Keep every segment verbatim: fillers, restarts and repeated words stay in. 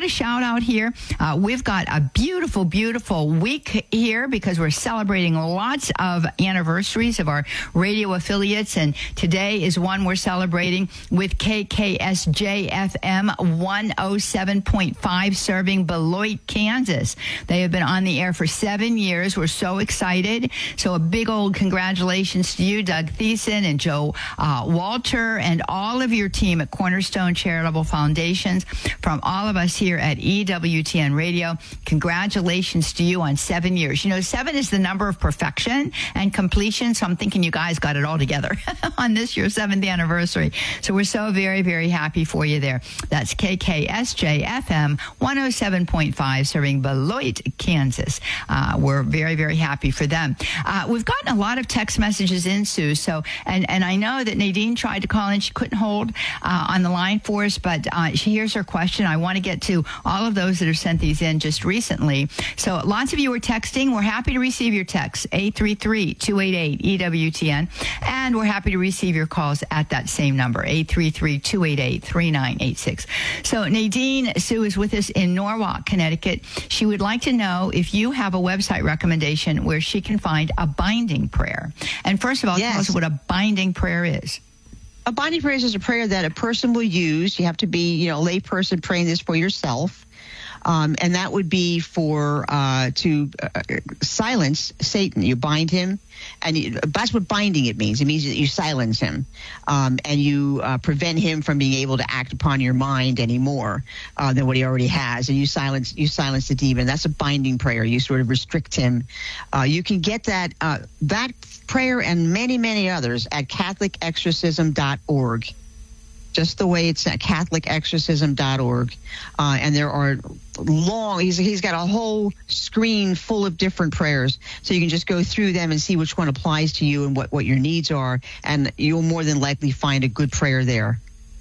got a shout out here. Uh, we've got a beautiful, beautiful week here because we're celebrating lots of anniversaries of our radio affiliates. And today is one we're celebrating with K K S J F M one oh seven point five serving Beloit, Kansas. They have been on the air for seven years. We're so excited. So a big old congratulations to you, Doug Thiessen and Joe uh, Walter, and all of your team at Cornerstone Charitable Foundations. From all of us here at E W T N Radio, congratulations to you on seven years. You know, seven is the number of perfection and completion, so I'm thinking you guys got it all together on this year's seventh anniversary. So we're so very, very happy for you there. That's K K S J F M one oh seven point five serving Beloit, Kansas. Uh, we're very, very happy for them. Uh, we've gotten a lot of text messages in, Sue, so, and, and I know that Nadine tried to call in. She couldn't hold uh, on the line for us, but uh, she here's her question. I want to get to all of those that have sent these in just recently. So lots of you are texting. We're happy to receive your texts, eight three three, two eight eight, E W T N, and we're happy to receive your calls at that same number, eight three three, two eight eight, three nine eight six. So Nadine Sue is with us in Norwalk, Connecticut. She would like to know if you have a website recommendation where she can find a binding prayer. And first of all, Yes. tell us what a binding prayer is. A binding prayer is a prayer that a person will use. You have to be, you know, a lay person praying this for yourself. Um, and that would be for uh, to uh, silence Satan. You bind him, and you, that's what binding it means. It means that you silence him, um, and you uh, prevent him from being able to act upon your mind anymore uh, than what he already has. And you silence you silence the demon. That's a binding prayer. You sort of restrict him. Uh, you can get that uh, that prayer and many many others at Catholic Exorcism dot org. Just the way it's at Catholic Exorcism dot org. Uh, and there are long, he's, he's got a whole screen full of different prayers. So you can just go through them and see which one applies to you and what, what your needs are. And you'll more than likely find a good prayer there.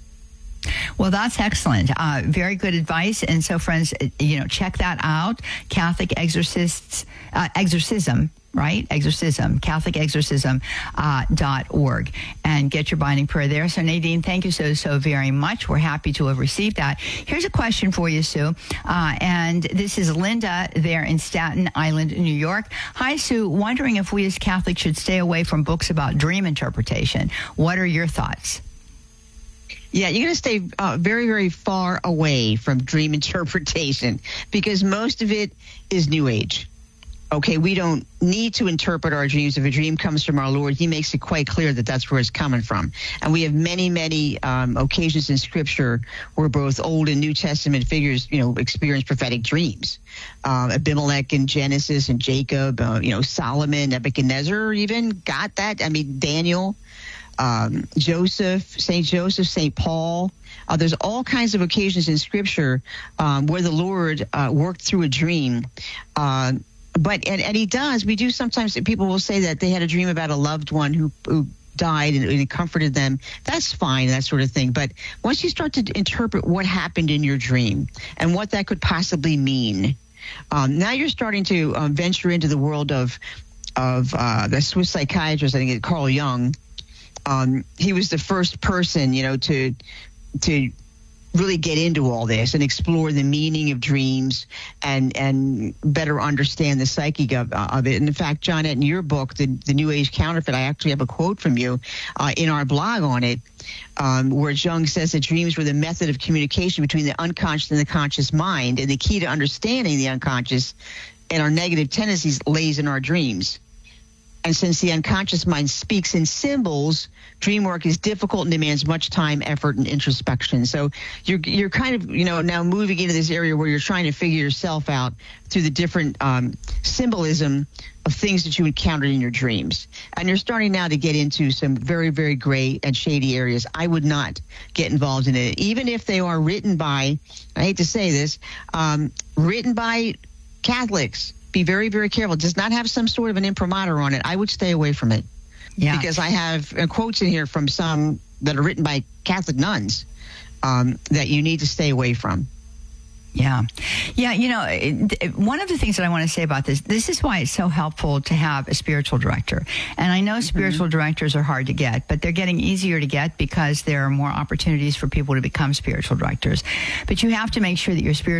Well, that's excellent. Uh, very good advice. And so, friends, you know, check that out. Catholic Exorcists, uh, Exorcism. Right? Exorcism, Catholic Exorcism uh, dot org, and get your binding prayer there. So, Nadine, thank you so, so very much. We're happy to have received that. Here's a question for you, Sue. Uh, and this is Linda there in Staten Island, New York. Hi, Sue. Wondering if we as Catholics should stay away from books about dream interpretation. What are your thoughts? Yeah, you're going to stay uh, very, very far away from dream interpretation because most of it is New Age. Okay, we don't need to interpret our dreams. If a dream comes from our Lord, he makes it quite clear that that's where it's coming from. And we have many, many um, occasions in Scripture where both Old and New Testament figures, you know, experience prophetic dreams. Uh, Abimelech in Genesis and Jacob, uh, you know, Solomon, Nebuchadnezzar even got that. I mean, Daniel, um, Joseph, Saint Joseph, Saint Paul. Uh, there's all kinds of occasions in Scripture um, where the Lord uh, worked through a dream. Uh, But, and, and he does, we do sometimes, people will say that they had a dream about a loved one who, who died and, and it comforted them. That's fine, that sort of thing. But once you start to interpret what happened in your dream and what that could possibly mean, um, now you're starting to um, venture into the world of, of uh, the Swiss psychiatrist, I think, Carl Jung. Um, he was the first person, you know, to, to, really get into all this and explore the meaning of dreams and and better understand the psyche of, uh, of it. And in fact, Johnette, in your book, the, the New Age Counterfeit, I actually have a quote from you uh, in our blog on it, um, where Jung says that dreams were the method of communication between the unconscious and the conscious mind, and the key to understanding the unconscious and our negative tendencies lays in our dreams. And since the unconscious mind speaks in symbols, dream work is difficult and demands much time, effort, and introspection. So you're you're kind of, you know, now moving into this area where you're trying to figure yourself out through the different um, symbolism of things that you encountered in your dreams. And you're starting now to get into some very, very gray and shady areas. I would not get involved in it, even if they are written by, I hate to say this, um, written by Catholics. Be very, very careful. It does not have some sort of an imprimatur on it. I would stay away from it. Yeah. Because I have uh, quotes in here from some that are written by Catholic nuns um, that you need to stay away from. Yeah. Yeah, you know, it, it, one of the things that I want to say about this, this is why it's so helpful to have a spiritual director. And I know mm-hmm. spiritual directors are hard to get, but they're getting easier to get because there are more opportunities for people to become spiritual directors. But you have to make sure that your spiritual